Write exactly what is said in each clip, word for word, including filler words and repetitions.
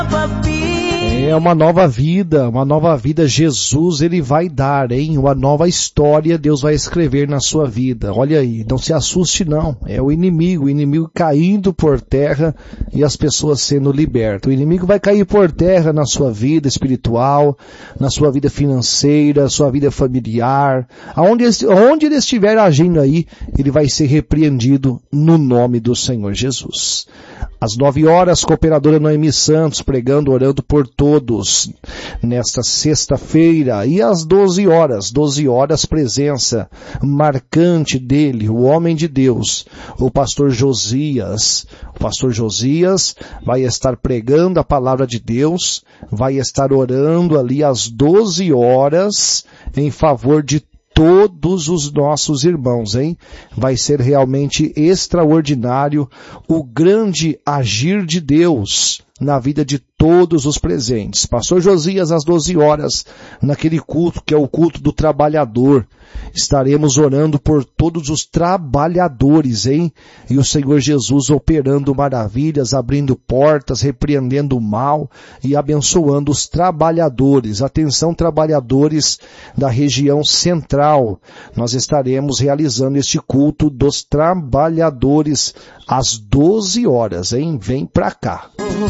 É uma nova vida, uma nova vida Jesus ele vai dar, hein? Uma nova história Deus vai escrever na sua vida. Olha aí, não se assuste não, é o inimigo, o inimigo caindo por terra e as pessoas sendo libertas. O inimigo vai cair por terra na sua vida espiritual, na sua vida financeira, sua vida familiar. Aonde, aonde ele estiver agindo aí, ele vai ser repreendido no nome do Senhor Jesus. Às nove horas, cooperadora Noemi Santos, pregando, orando por todos, nesta sexta-feira. E às doze horas, doze horas, presença marcante dele, o homem de Deus, o pastor Josias. O pastor Josias vai estar pregando a palavra de Deus, vai estar orando ali às doze horas, em favor de todos os nossos irmãos, hein? Vai ser realmente extraordinário o grande agir de Deus na vida de todos os presentes. Pastor Josias, às doze horas, naquele culto que é o culto do trabalhador. Estaremos orando por todos os trabalhadores, hein? E o Senhor Jesus operando maravilhas, abrindo portas, repreendendo o mal e abençoando os trabalhadores. Atenção, trabalhadores da região central. Nós estaremos realizando este culto dos trabalhadores às doze horas, hein? Vem pra cá.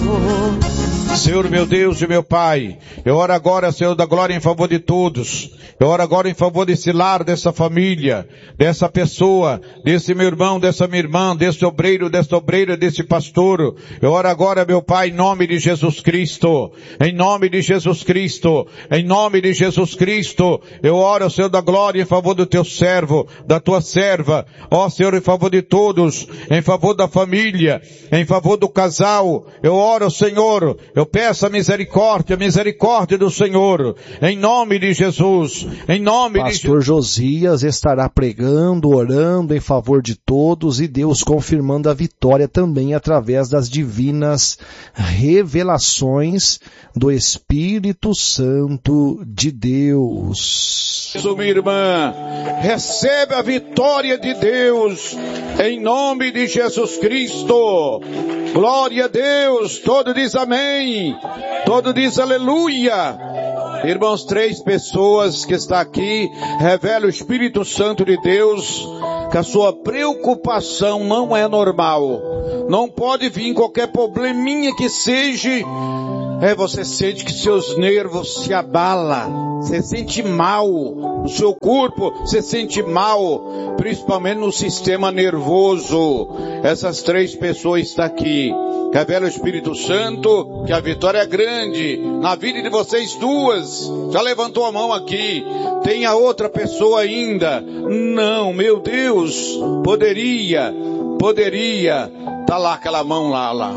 Senhor meu Deus e meu Pai, eu oro agora, Senhor da glória, em favor de todos. Eu oro agora em favor desse lar, dessa família, dessa pessoa, desse meu irmão, dessa minha irmã, desse obreiro, dessa obreira, desse pastor. Eu oro agora, meu Pai, em nome de Jesus Cristo, em nome de Jesus Cristo, em nome de Jesus Cristo. Eu oro, Senhor da glória, em favor do teu servo, da tua serva. Ó Senhor, em favor de todos, em favor da família, em favor do casal. Eu oro, Senhor, eu peço a misericórdia, a misericórdia do Senhor, em nome de Jesus, em nome de Jesus. Pastor Josias estará pregando, orando em favor de todos e Deus confirmando a vitória também através das divinas revelações do Espírito Santo de Deus. Minha irmã, recebe a vitória de Deus, em nome de Jesus Cristo. Glória a Deus, todo diz amém, todo diz aleluia. Irmãos, três pessoas que está aqui, revela o Espírito Santo de Deus, que a sua preocupação não é normal. Não pode vir qualquer probleminha que seja, é, você sente que seus nervos se abalam, você sente mal, o seu corpo se sente mal, principalmente no sistema nervoso. Essas três pessoas estão aqui. Revela o Espírito Santo que a vitória é grande na vida de vocês duas. Já levantou a mão aqui. Tem a outra pessoa ainda? Não, meu Deus, poderia, poderia. Tá lá aquela mão lá, lá.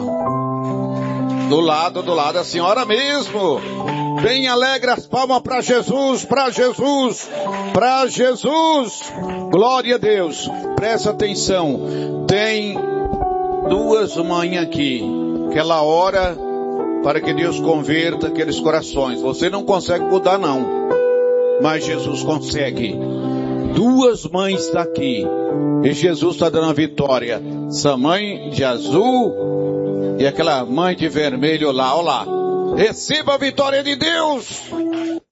Do lado, do lado, a senhora mesmo. Bem alegre as palmas para Jesus, para Jesus, para Jesus. Glória a Deus. Presta atenção. Tem duas mães aqui, que ela ora para que Deus converta aqueles corações. Você não consegue mudar não, mas Jesus consegue. Duas mães estão aqui, e Jesus está dando a vitória. Essa mãe de azul e aquela mãe de vermelho lá, olha lá. Receba a vitória de Deus.